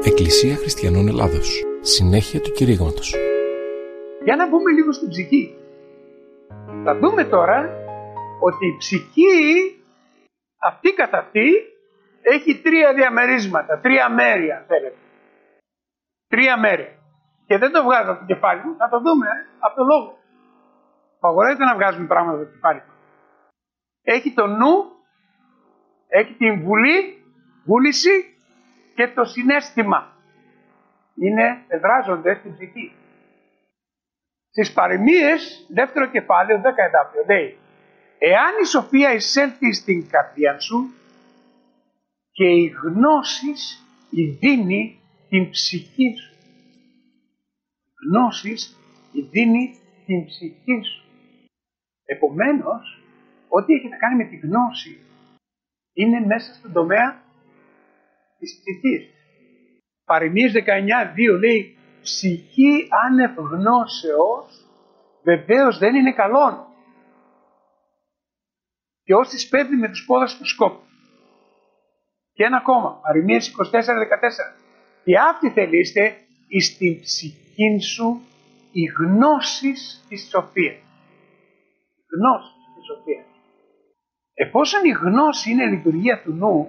Εκκλησία Χριστιανών Ελλάδος. Συνέχεια του κηρύγματος. Για να μπούμε λίγο στην ψυχή. Θα δούμε τώρα ότι η ψυχή αυτή καθ' αυτή έχει τρία διαμερίσματα, τρία μέρη αν θέλετε. Τρία μέρη. Και δεν το βγάζω από το κεφάλι μου, θα το δούμε από το λόγο. Απαγορεύεται να βγάζουμε πράγματα από το κεφάλι μου. Έχει το νου, έχει την βούληση και το συναίσθημα. Εδράζονται στην ψυχή. Στις παροιμίες, δεύτερο κεφάλαιο, 10 εδάφιο, λέει: εάν η σοφία εισέλθει στην καρδιά σου και η γνώσης ειδύνει την ψυχή σου. Γνώσης ειδύνει την ψυχή σου. Επομένως, ό,τι έχει να κάνει με τη γνώση είναι μέσα στον τομέα της ψυχής. Παροιμίες 19:2 λέει: ψυχή άνευ γνώσεως βεβαίως δεν είναι καλόν, και όσοι σπέβδει με τους πόδας του σκόπου. Και ένα ακόμα, Παροιμίες 24:14. Και αυτή θελήστε εις την ψυχήν σου η γνώσης της σοφίας. Γνώση της σοφίας. Εφόσον η γνώση είναι λειτουργία του νου,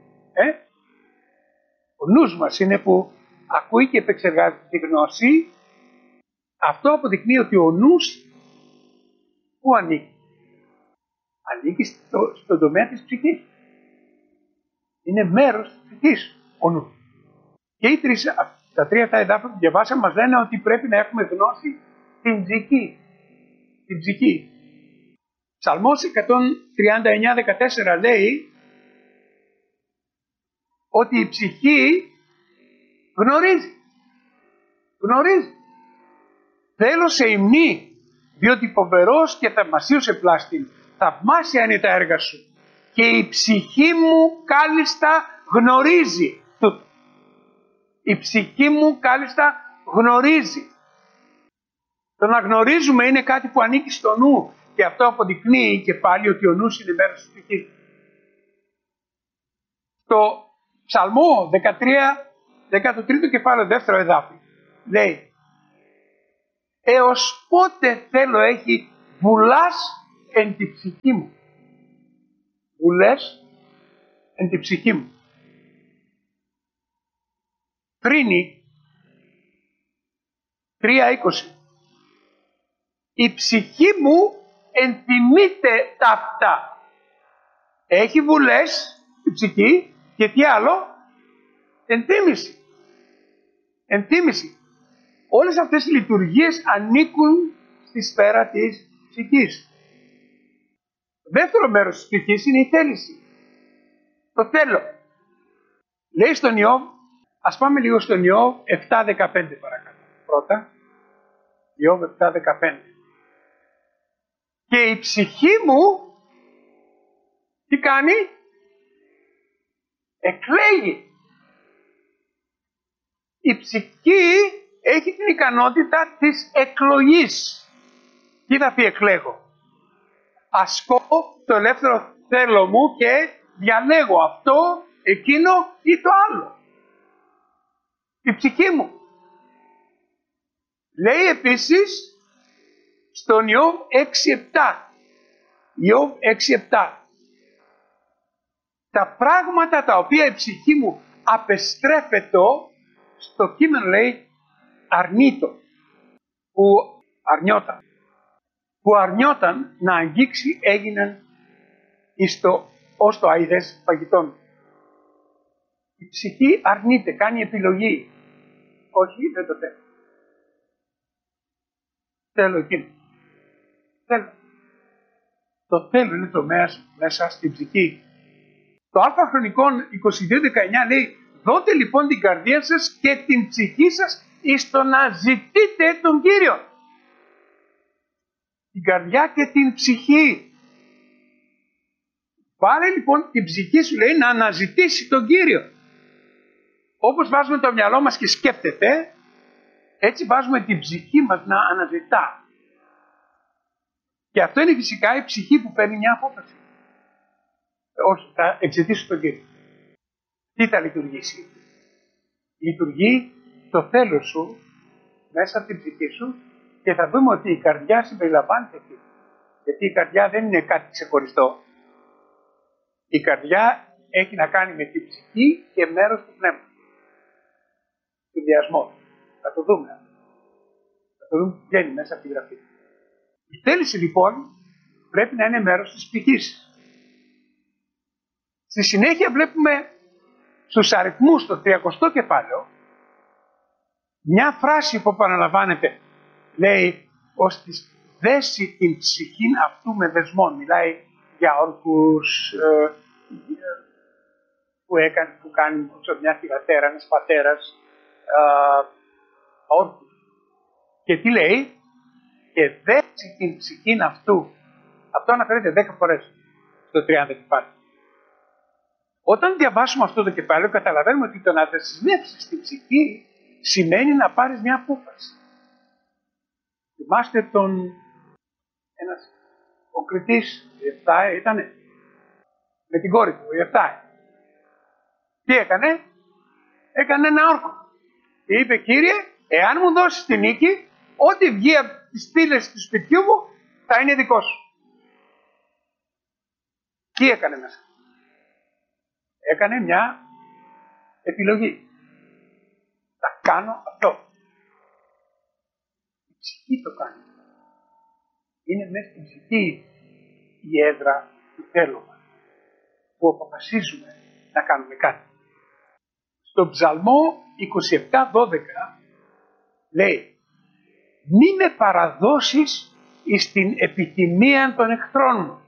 ο νους μας είναι που ακούει και επεξεργάζεται τη γνώση, αυτό αποδεικνύει ότι ο νους πού ανήκει. Ανήκει στον τομέα της ψυχής. Είναι μέρος της ψυχής ο νους. Και τα τρία αυτά εδάφια που διαβάσαμε μας λένε ότι πρέπει να έχουμε γνώση στην ψυχή. Την ψυχή. Ψαλμός 139:14 λέει ότι η ψυχή γνωρίζει. Θέλω σε υμνή, διότι φοβερός και θαυμασίος επλάστην, θαυμάσια είναι τα έργα σου και η ψυχή μου κάλλιστα γνωρίζει τούτο. Η ψυχή μου κάλλιστα γνωρίζει. Το να γνωρίζουμε είναι κάτι που ανήκει στο νου και αυτό αποδεικνύει και πάλι ότι ο νους είναι μέρος της ψυχής. Στο Ψαλμό 13 κεφάλαιο, δεύτερο εδάφιο, λέει: έως πότε θέλω έχει βουλάς εν τη ψυχή μου. Βουλές εν τη ψυχή μου. Φρίνη 3:20. Η ψυχή μου ενθυμείται ταύτα. Έχει βουλές η ψυχή και τι άλλο? Ενθύμηση. Όλες αυτές οι λειτουργίες ανήκουν στη σφαίρα της ψυχής. Δεύτερο μέρος της ψυχής είναι η θέληση. Το θέλω. Λέει στον Ιώβ, ας πάμε λίγο στον Ιώβ 7:15 παρακαλώ. Πρώτα, Ιώβ 7:15. Και η ψυχή μου τι κάνει? Εκλέγει. Η ψυχή έχει την ικανότητα της εκλογής. Τι θα πει εκλέγω? Ασκώ το ελεύθερο θέλω μου και διαλέγω αυτό, εκείνο ή το άλλο. Η ψυχή μου. Λέει επίσης στον Ιώβ 6:7. Ιώβ 6:7. Τα πράγματα τα οποία η ψυχή μου απεστρέφεται, στο κείμενο λέει αρνείτο, που αρνιόταν να αγγίξει έγιναν ως το αηδές φαγητών. Η ψυχή αρνείται, κάνει επιλογή. Όχι, δεν το θέλω. Θέλω εκείνο. Θέλω. Το θέλω είναι το μέσα στην ψυχή. Το Α Χρονικών 22:19 λέει: δώτε λοιπόν την καρδία σας και την ψυχή σας εις το να ζητείτε τον Κύριο. Την καρδιά και την ψυχή. Πάρε λοιπόν την ψυχή σου, λέει, να αναζητήσει τον Κύριο. Όπως βάζουμε το μυαλό μας και σκέπτεται, έτσι βάζουμε την ψυχή μας να αναζητά. Και αυτό είναι φυσικά η ψυχή που παίρνει μια απόφαση. Όχι, θα εξαιτήσω τον Κύριο. Τι θα λειτουργήσει? λειτουργεί το θέλω σου μέσα από την ψυχή σου και θα δούμε ότι η καρδιά συμπεριλαμβάνεται εκεί. Γιατί η καρδιά δεν είναι κάτι ξεχωριστό. Η καρδιά έχει να κάνει με την ψυχή και μέρος του πνεύματος. Συνδυασμό. Θα το δούμε. Θα το δούμε που βγαίνει μέσα από τη Γραφή. Η θέληση λοιπόν πρέπει να είναι μέρος της ψυχής. Στη συνέχεια βλέπουμε στους αριθμούς το 30ο κεφάλαιο μια φράση που επαναλαμβάνεται. Λέει ως της δέσει την ψυχήν αυτού με δεσμών. Μιλάει για όρκους που κάνει μια θυγατέρα, ένας πατέρας, όρκους. Και τι λέει? Και δέσει την ψυχήν αυτού. Αυτό αναφέρεται 10 φορές στο 30 κεφάλαιο. Όταν διαβάσουμε αυτό το κεφάλαιο καταλαβαίνουμε ότι το να δεσμεύσεις την ψυχή σημαίνει να πάρεις μια απόφαση. Θυμάστε ο Κριτής, ήτανε, με την κόρη του, η Εφτά. Τι έκανε? Έκανε ένα όρκο. Και είπε, Κύριε, εάν μου δώσεις τη νίκη, ό,τι βγει από τις πύλες του σπιτιού μου θα είναι δικό σου. Τι έκανε μέσα? Έκανε μια επιλογή. Θα κάνω αυτό. Η ψυχή το κάνει. Είναι μέσα στην ψυχή η έδρα του θέλω μας, που αποφασίζουμε να κάνουμε κάτι. Στο Ψαλμό 27:12 λέει, μη με παραδώσεις εις την επιθυμία των εχθρών μου.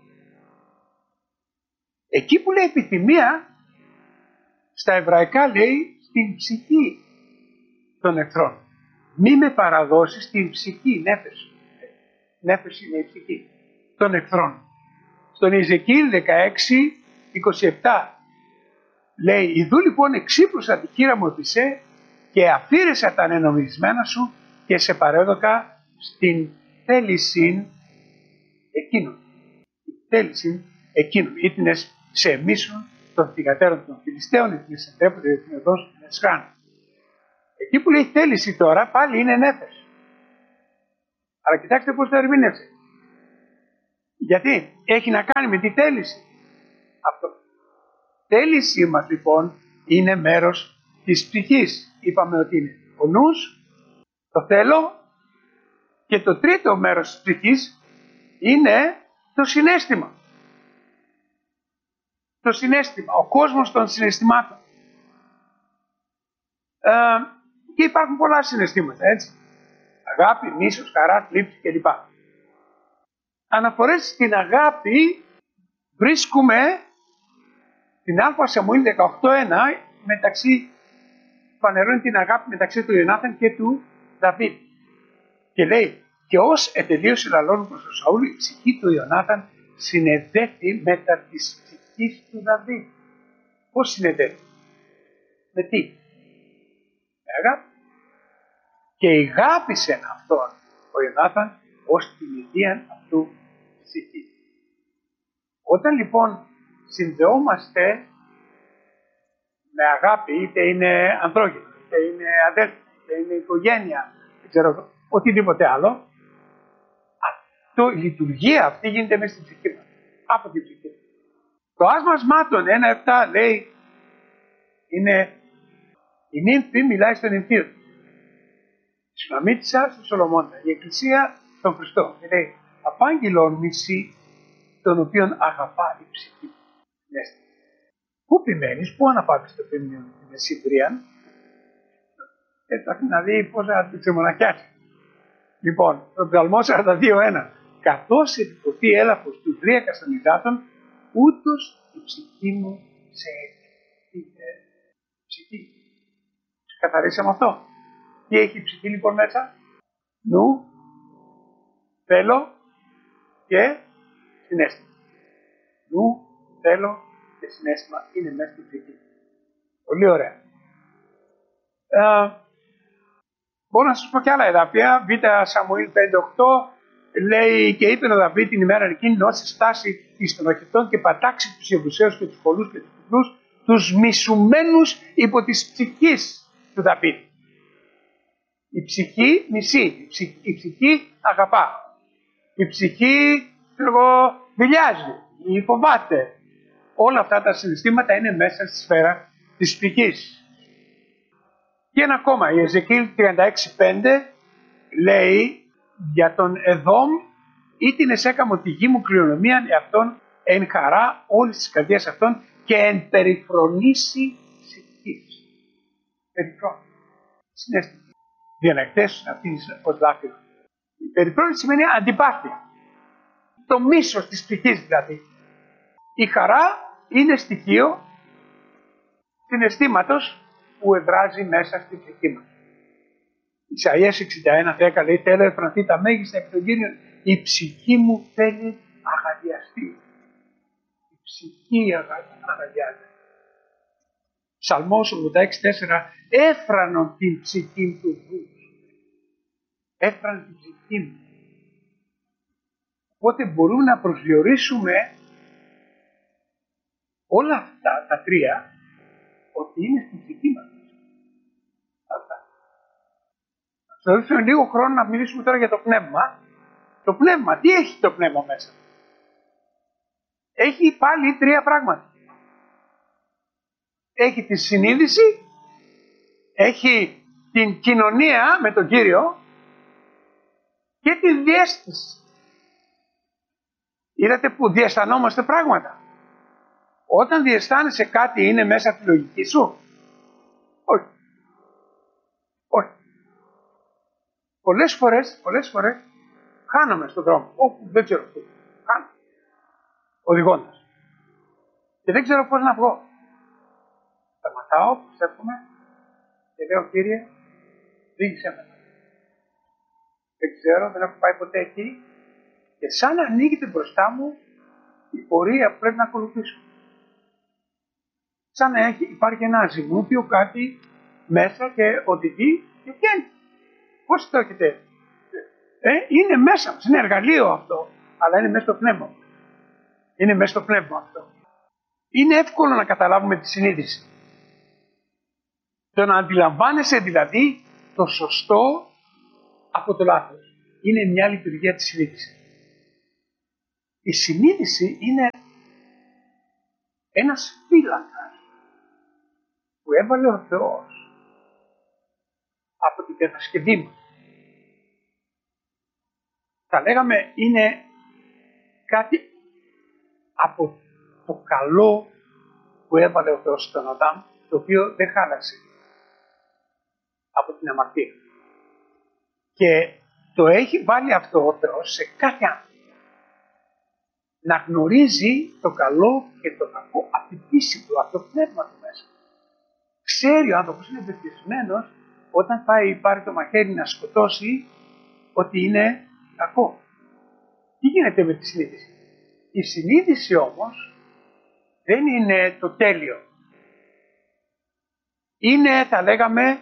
Εκεί που λέει επιθυμία, στα εβραϊκά λέει στην ψυχή των εχθρών. Μη με παραδώσεις στην ψυχή, νέφεση. Νέφεση είναι η ψυχή των εχθρών. Στον Ιεζεκίηλ 16:27 λέει, ιδού λοιπόν εξύπνουσα τη χείρα μου επισέ και αφήρεσα τα ανενομισμένα σου και σε παρέδωκα στην θέληση εκείνων. Η θέληση εκείνων. Ήτινες σε μίσον των θυγατέρων των Φιλιστέων, ήτινες εντρέπονται την οδόν στην Εσχάν. Εκεί που λέει θέληση τώρα πάλι είναι νέφες. Αλλά κοιτάξτε πώς το ερμήνευσε. Γιατί έχει να κάνει με τη θέληση. Αυτό. Θέλησή μας λοιπόν είναι μέρος της ψυχής. Είπαμε ότι είναι ο νους, το θέλω, και το τρίτο μέρος της ψυχής είναι το συναίσθημα. Το συναίσθημα, ο κόσμος των συναισθημάτων. Και υπάρχουν πολλά συναισθήματα, έτσι. Αγάπη, μίσος, χαρά, θλίψη κλπ. Αναφορές στην αγάπη βρίσκουμε την Α Σαμουήλ 18:1 φανερώνει την αγάπη μεταξύ του Ιωνάθαν και του Δαβίδ. Και λέει, και ως ετελείωσε λαλών προς τον Σαούλ, η ψυχή του Ιωνάθαν συνεδέθη μετά της ψυχής του Δαβίδ. Πώς συνεδέθη? Με τι? Με αγάπη. Και ηγάπησε αυτόν ο Ιωνάθαν ως την ιδία αυτού ψυχή. Όταν λοιπόν συνδεόμαστε με αγάπη, είτε είναι ανθρώπινο, είτε είναι αδέλφια, είτε είναι οικογένεια, δεν ξέρω, οτιδήποτε άλλο, η λειτουργία αυτή γίνεται μέσα στην ψυχή μας. Από την ψυχή. Το άσμα σμάτων 1:7 λέει, είναι η νύμφη μιλάει στον νυμφίο. Η Σουλαμίτισσα στη Σολομώντα. Η Εκκλησία στον Χριστό. Και λέει, απάγγελον μισή τον οποίον αγαπά η ψυχή. Πού επιμένεις, πού αναπάτησε το ποιμνίο την Εσύμπριαν. Να δει πώς θα την ξεμονακιάσει. Λοιπόν, το Ψαλμό 42:1. Καθώς επιποτεί έλαφος του δρύακας των υδάτων, ούτως η ψυχή μου σε ψυχή. Ξεκαθαρίσαμε αυτό. Τι έχει η ψυχή λοιπόν μέσα? Νου, θέλω και συναίσθημα. Νου, θέλω και συναίσθημα είναι μέσα στην ψυχή. Πολύ ωραία. Μπορώ να σας πω και άλλα εδάφια. Β. Σαμουήλ 5:8 λέει, και είπε ο Δαβίδ την ημέρα εκείνη, όσοι στάσει εις των οχετών και πατάξει τους Ιεβουσαίους και τους πολλούς και τους τυφλούς, τους μισουμένους υπό της ψυχής του Δαβίδ. Η ψυχή μισεί, η ψυχή αγαπά. Η ψυχή δειλιάζει ή φοβάται. Όλα αυτά τα συναισθήματα είναι μέσα στη σφαίρα της ψυχής. Και ένα ακόμα, η Εζεκίελ 36:5 λέει για τον Εδόμ ή την εσέκαμο τη γη μου κληρονομίαν εαυτόν εν χαρά όλης της καρδιάς αυτών και εν περιφρονήσει ψυχής. Περιφρόνηση. Συνέστημα. Διανακτές αυτής ως δάκτυλο. Η περιφρόνηση σημαίνει αντιπάθεια. Το μίσος της ψυχής δηλαδή. Η χαρά είναι στοιχείο συναισθήματος που εδράζει μέσα στην ψυχή μας. Ισαΐας 61:10 λέει: θέλω εφρανθεί τα μέγιστα επί των Κύριων. Η ψυχή μου θέλει αγαλιαστεί. Η ψυχή αγαλιάζεται. Ψαλμός 86:4 έφρανον την ψυχή του βούς. Έφραν την ψυχή μου. Οπότε μπορούμε να προσδιορίσουμε όλα αυτά τα τρία ότι είναι στην ψυχή μας. Αυτά. Θα δώσουμε λίγο χρόνο να μιλήσουμε τώρα για το πνεύμα. Το πνεύμα, τι έχει το πνεύμα μέσα? Έχει πάλι τρία πράγματα. Έχει τη συνείδηση, έχει την κοινωνία με τον Κύριο και τη διαίσθηση. Είδατε που διαισθανόμαστε πράγματα. Όταν διαισθάνεσαι κάτι είναι μέσα από τη λογική σου? Όχι. Όχι. Πολλές φορές χάνομαι στον δρόμο. Όπου δεν ξέρω πού. Χάνομαι. Οδηγώντας. Και δεν ξέρω πώς να βγω. Σταματάω, στέφομαι και λέω: Κύριε, δείξε με. Δεν ξέρω, δεν έχω πάει ποτέ εκεί. Και σαν να ανοίγεται μπροστά μου η πορεία που πρέπει να ακολουθήσω. Σαν να υπάρχει ένα ζυγούπιο, κάτι μέσα και οδηγεί και βγαίνει. Πώς το έχετε? Είναι μέσα μας, είναι εργαλείο αυτό, αλλά είναι μέσα στο πνεύμα μας. Είναι μέσα στο πνεύμα αυτό. Είναι εύκολο να καταλάβουμε τη συνείδηση. Το να αντιλαμβάνεσαι δηλαδή το σωστό από το λάθος. Είναι μια λειτουργία της συνείδησης. Η συνείδηση είναι ένας φύλακας που έβαλε ο Θεός από την κατασκευή μας. Θα λέγαμε είναι κάτι από το καλό που έβαλε ο Θεός στον Αδάμ, το οποίο δεν χάλασε από την αμαρτία. Και το έχει βάλει αυτό ο Θεός σε κάθε άνθρωπο. Να γνωρίζει το καλό και το κακό από την πίστη του, από το πνεύμα του μέσα. Ξέρει ο άνθρωπος, είναι βεβαιωμένος όταν πάρει το μαχαίρι να σκοτώσει ότι είναι κακό. Τι γίνεται με τη συνείδηση? Η συνείδηση όμως δεν είναι το τέλειο. Είναι, θα λέγαμε,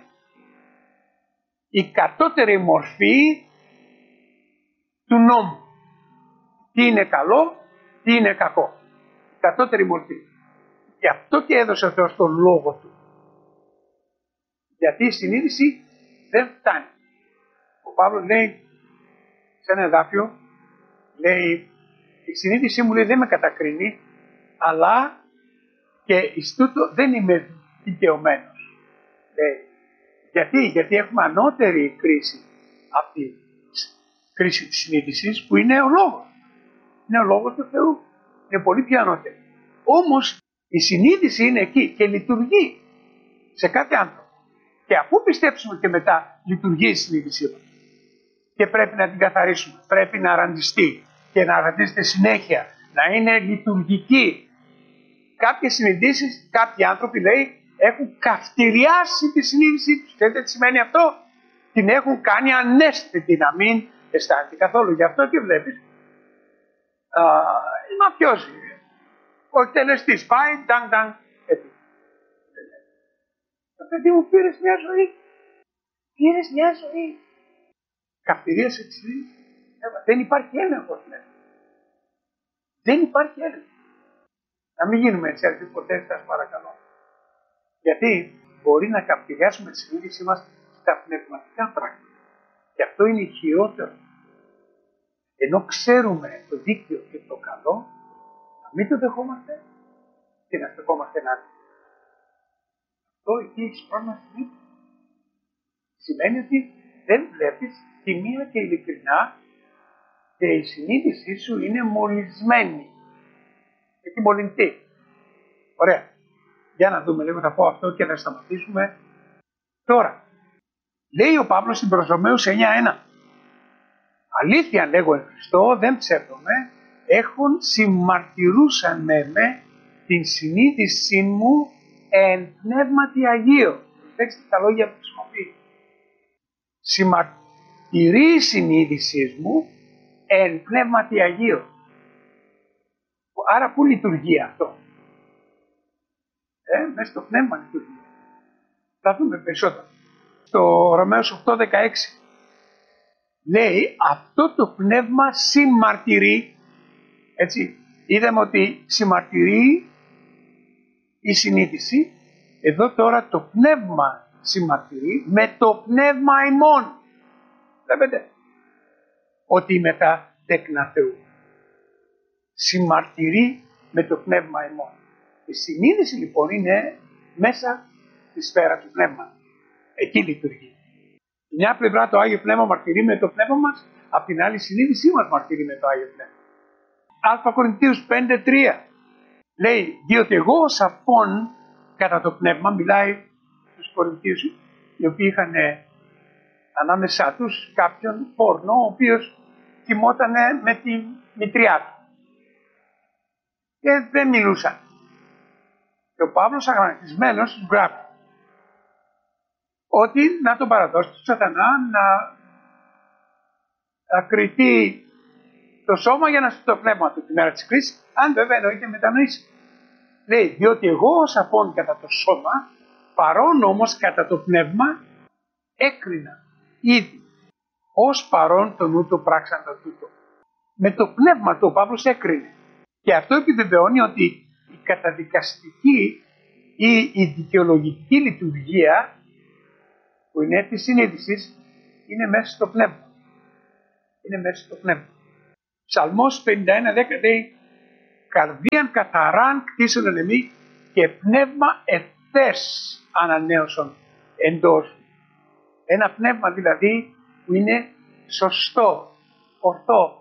η κατώτερη μορφή του νόμου. Τι είναι καλό, τι είναι κακό. Η κατώτερη μορφή. Γι' αυτό και έδωσε ο Θεός τον λόγο του. Γιατί η συνείδηση δεν φτάνει. Ο Παύλος λέει σε ένα εδάφιο, λέει, η συνείδησή μου λέει δεν με κατακρίνει, αλλά και εις τούτο δεν είμαι δικαιωμένος. Λέει, γιατί έχουμε ανώτερη κρίση από τη κρίση της συνείδησης που είναι ο λόγος. Είναι ο λόγος του Θεού. Είναι πολύ πιο ανώτερη. Όμως η συνείδηση είναι εκεί και λειτουργεί σε κάθε άνθρωπο. Και αφού πιστέψουμε και μετά λειτουργεί η συνείδησή μας. Και πρέπει να την καθαρίσουμε. Πρέπει να αραντιστεί και να αραντίζεται συνέχεια. Να είναι λειτουργική. Κάποιες συνειδήσεις, κάποιοι άνθρωποι λέει έχουν καυτηριάσει τη συνείδησή τους. Ξέρετε τι σημαίνει αυτό? Την έχουν κάνει ανέστητη, να μην αισθάνεται καθόλου. Γι' αυτό και βλέπεις η μαφιόζη. Ο εκτελεστής πάει, ντang, έτσι. Το παιδί μου πήρες μια ζωή. Πήρες μια ζωή. Καυτηρίασε τη συνείδηση. Δεν υπάρχει έλεγχος μέσα. Δεν υπάρχει έλεγχος. Να μην γίνουμε έτσι ποτέ, σας παρακαλώ. Γιατί μπορεί να καυτηριάσουμε τη συνείδησή μας στα πνευματικά πράγματα. Και αυτό είναι χειρότερο. Ενώ ξέρουμε το δίκαιο και το καλό, να μην το δεχόμαστε και να στεκόμαστε ενάντια. Αυτό εκεί έχεις πρόβλημα συνείδηση. Σημαίνει ότι δεν βλέπεις τιμία και ειλικρινά και η συνείδησή σου είναι μολυσμένη. Έχει μολυνθεί. Ωραία. Για να δούμε λίγο, θα πω αυτό και να σταματήσουμε. Τώρα, λέει ο Παύλος στην προς Ρωμαίους 9:1. Αλήθεια λέγω εν Χριστώ, δεν ψεύδομαι, έχουν συμμαρτυρούσαν με την συνείδησή μου εν πνεύματι Αγίο. Προσέξτε τα λόγια που χρησιμοποιεί. Συμμαρτυρεί η συνείδησή μου εν πνεύματι Αγίο. Άρα πού λειτουργεί αυτό? Μέσα στο πνεύμα λειτουργεί. Θα δούμε περισσότερο. Στο Ρωμαίους 8:16 λέει αυτό το πνεύμα συμμαρτυρεί. Έτσι, είδαμε ότι συμμαρτυρεί η συνείδηση. Εδώ τώρα το πνεύμα συμμαρτυρεί με το πνεύμα ημών. Βλέπετε ότι μετά τέκνα Θεού. Συμμαρτυρεί με το πνεύμα ημών. Η συνείδηση λοιπόν είναι μέσα στη σφαίρα του πνεύματος. Εκεί λειτουργεί. Μια πλευρά το Άγιο Πνεύμα μαρτυρεί με το πνεύμα μας, απ' την άλλη η συνείδησή μας μαρτυρεί με το Άγιο Πνεύμα. Α Κορινθίους 5:3 λέει, διότι εγώ ως απόν κατά το πνεύμα, μιλάει στους Κορινθίους, οι οποίοι είχαν ανάμεσά τους κάποιον πόρνο, ο οποίος κοιμόταν με τη μητριά του. Και δεν μιλούσαν. Και ο Παύλος αγανακτισμένος τους γράφει ότι να τον παραδώσει του σατανά, να κριθεί το σώμα για να σωθεί το πνεύμα του τη μέρα της κρίσης, αν βέβαια εννοείται μετανοήσει. Λέει, διότι εγώ ως απόν κατά το σώμα, παρόν όμως κατά το πνεύμα, έκρινα ήδη ως παρόν τον ούτω πράξαντα τούτο. Με το πνεύμα του ο Παύλος έκρινε. Και αυτό επιβεβαιώνει ότι η καταδικαστική ή η δικαιολογική λειτουργία που είναι της συνείδησης είναι μέσα στο πνεύμα. Είναι μέσα στο πνεύμα. Ψαλμός 51:10 λέει, καρδίαν καθαράν κτίσον εν εμή και πνεύμα ευθές ανανέωσον εντός. Ένα πνεύμα δηλαδή που είναι σωστό, ορθό.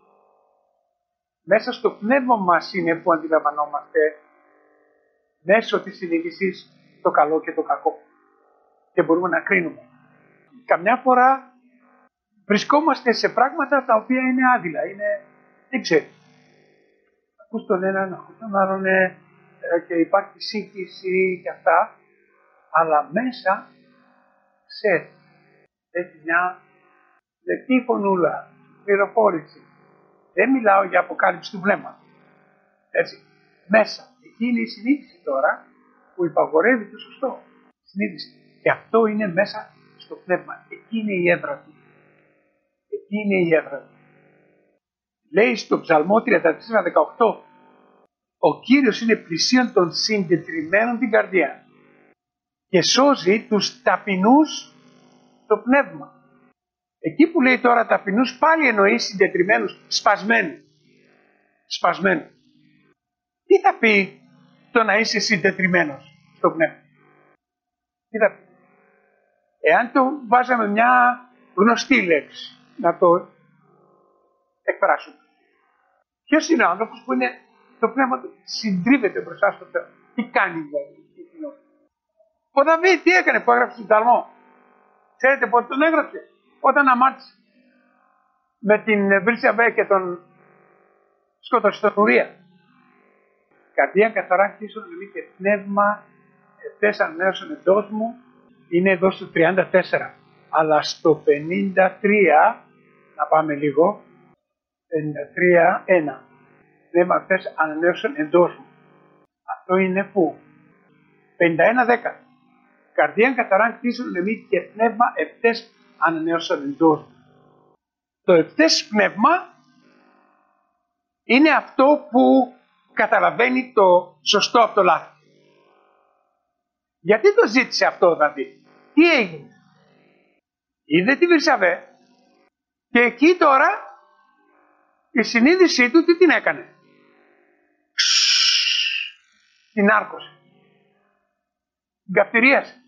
Μέσα στο πνεύμα μας είναι που αντιλαμβανόμαστε μέσω της συνείδησης το καλό και το κακό. Και μπορούμε να κρίνουμε. Καμιά φορά βρισκόμαστε σε πράγματα τα οποία είναι άδειλα. Δεν ξέρεις. Ακούς τον έναν, ακούς τον άλλον και υπάρχει σύγχυση και αυτά. Αλλά μέσα ξέρεις. Έχει μια λεπτή φωνούλα, πληροφόρηση. Δεν μιλάω για αποκάλυψη του πνεύματος. Έτσι. Μέσα. Εκεί είναι η συνείδηση τώρα που υπαγορεύει το σωστό. Συνείδηση. Και αυτό είναι μέσα στο πνεύμα. Εκεί είναι η έδρα του. Εκεί είναι η έδρα του. Λέει στο Ψαλμό 34:18, ο Κύριος είναι πλησίον των συντετριμμένων την καρδιά και σώζει τους ταπεινούς το πνεύμα. Εκεί που λέει τώρα ταπεινούς πάλι εννοεί συντετριμμένους, σπασμένους. Τι θα πει το να είσαι συντετριμμένος στο πνεύμα? Τι θα πει? Εάν το βάζαμε μια γνωστή λέξη να το εκφράσουμε. Ποιος είναι ο άνθρωπος που είναι το πνεύμα του συντρίβεται μπροστά στο Θεό? Τι κάνει δηλαδή? Ο Δαβίδ τι έκανε που έγραψε τον Ψαλμό? Ξέρετε πότε τον έγραψε? Όταν αμάρτησε με την Βυρσαβέ και τον σκότωσε στον Ουρία. Καρδία καθαρά κτίσον εμή και πνεύμα ευθές ανανέωσον εντός μου. Είναι εδώ στο 34. Αλλά στο 53, να πάμε λίγο, 53:1. Πνεύμα ευθές ανανέωσον εντός μου. Αυτό είναι πού? 51:10. Καρδία καθαρά κτίσον εμή και πνεύμα ευθές ανανέωσον εντός μου. Το ευθές πνεύμα είναι αυτό που καταλαβαίνει το σωστό από το λάθος. Γιατί το ζήτησε αυτό ο Δαβίδ? Τι έγινε? Είδε τη Βυρσαβέ και εκεί τώρα η συνείδησή του τι την έκανε? Την άρκωσε. Την καυτηρίασε.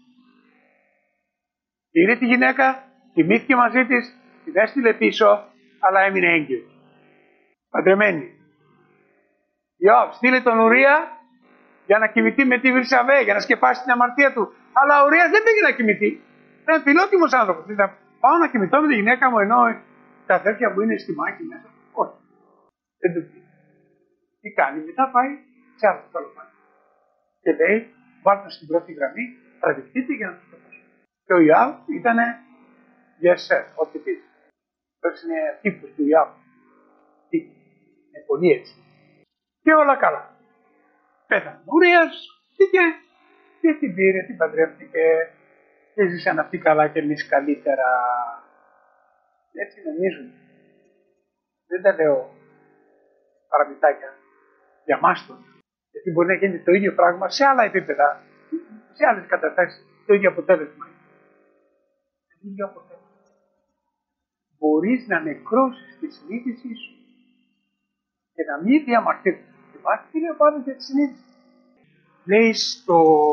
Πήρε τη γυναίκα, κοιμήθηκε μαζί της, την έστειλε πίσω, αλλά έμεινε έγκυος. Παντρεμένη. Ιώβ, στείλε τον Ουρία για να κοιμηθεί με τη Βυρσαβέ, για να σκεπάσει την αμαρτία του. Αλλά ο Ουρίας δεν πήγε να κοιμηθεί. Ήταν φιλότιμος άνθρωπος. Ήταν, πάω να κοιμηθώ με τη γυναίκα μου ενώ τα αδέρφια μου είναι στη μάχη μέσα. Όχι. Δεν το πήγε. Τι κάνει? Μετά πάει σε άλλο στολοφάνι. Και λέει, βάλτε στην πρώτη γραμμή, τραβηχτείτε για να του το πω. Και ο Ιωάβ ήτανε yes sir, ό,τι πεις. Αυτός είναι τύπος του Ιωάβ. Είναι πολύ έτσι. Και όλα καλά. Πέθανε ο Ουρίας και την πήρε, την παντρεύτηκε και ζήσαν αυτοί καλά και εμείς καλύτερα. Έτσι νομίζουν. Δεν τα λέω παραμυθάκια για μας τώρα. Γιατί μπορεί να γίνει το ίδιο πράγμα σε άλλα επίπεδα, σε άλλες καταστάσεις, το ίδιο αποτέλεσμα. Το ίδιο αποτέλεσμα. Μπορείς να νεκρώσεις τη συνείδησή σου και να μην διαμαρτύρεις. Υπάρχει τι λέει ο Παύλος για τη συνείδηση? Λέει στο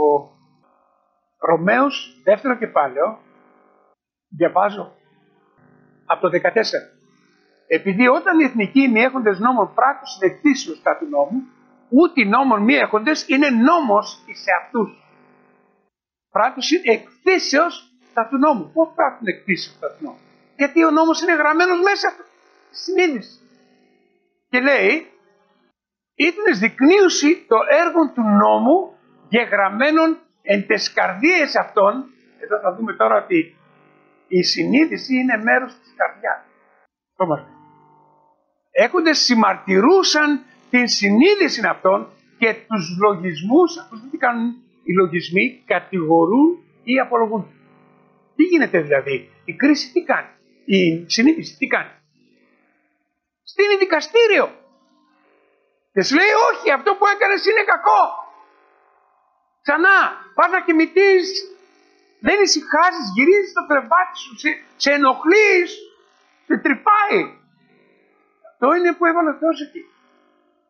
Ρωμαίους δεύτερο κεφάλαιο, διαβάζω από το 14. Επειδή όταν οι εθνικοί ημιέχοντες νόμων πράττουν συνεκτήσεως τα του νόμου, ούτε οι νόμων μη έχοντες είναι νόμος εις αυτούς. Πράττουν εκθήσεως τα του νόμου. Πώς πράττουν εκθήσεως τα του νόμου? Γιατί ο νόμος είναι γραμμένος μέσα στη συνείδηση. Και λέει, ήτνες δεικνύουση το έργο του νόμου γεγραμμένων εν τες καρδίες αυτών. Εδώ θα δούμε τώρα ότι η συνείδηση είναι μέρος της καρδιάς. Έχοντες συμμαρτυρούσαν την συνείδηση αυτών και τους λογισμούς, αυτούς τι κάνουν οι λογισμοί, κατηγορούν ή απολογούν. Τι γίνεται δηλαδή? Η κρίση τι κάνει? Η συνείδηση τι κάνει? Στείνει δικαστήριο. Και σου λέει όχι, αυτό που έκανες είναι κακό. Ξανά, πας να κοιμηθείς, δεν ησυχάζεις, γυρίζεις το κρεβάτι σου, σε ενοχλείς, σε τρυπάει. Αυτό είναι που έβαλε ο Θεός εκεί.